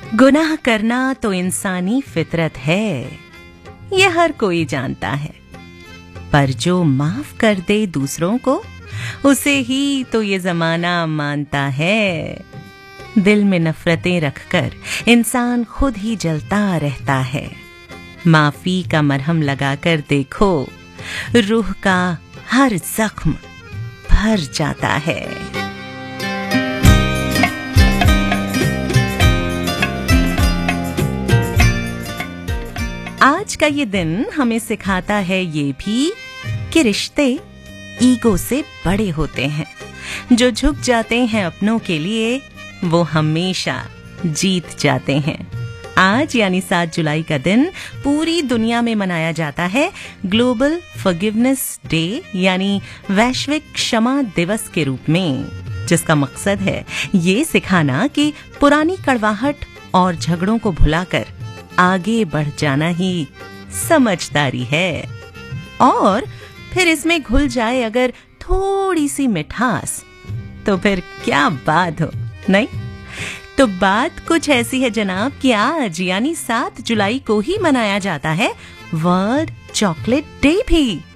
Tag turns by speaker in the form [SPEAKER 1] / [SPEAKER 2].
[SPEAKER 1] गुनाह करना तो इंसानी फितरत है, ये हर कोई जानता है। पर जो माफ कर दे दूसरों को, उसे ही तो ये जमाना मानता है। दिल में नफरतें रखकर इंसान खुद ही जलता रहता है। माफी का मरहम लगाकर देखो, रूह का हर जख्म भर जाता है। आज का ये दिन हमें सिखाता है ये भी कि रिश्ते ईगो से बड़े होते हैं। जो झुक जाते हैं अपनों के लिए, वो हमेशा जीत जाते हैं। आज यानी 7 जुलाई का दिन पूरी दुनिया में मनाया जाता है ग्लोबल फॉरगिवनेस डे यानी वैश्विक क्षमा दिवस के रूप में, जिसका मकसद है ये सिखाना कि पुरानी कड़वाहट और झगड़ों को भुलाकर आगे बढ़ जाना ही समझदारी है। और फिर इसमें घुल जाए अगर थोड़ी सी मिठास, तो फिर क्या बात हो, नहीं? तो बात कुछ ऐसी है जनाब कि आज यानी 7 जुलाई को ही मनाया जाता है वर्ल्ड चॉकलेट डे भी।